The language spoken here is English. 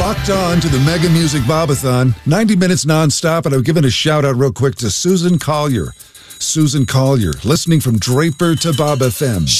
Locked on to the Mega Music Bobathon, 90 minutes nonstop, and I've given a shout out real quick to Susan Collier. Susan Collier, listening from Draper to Bob FM.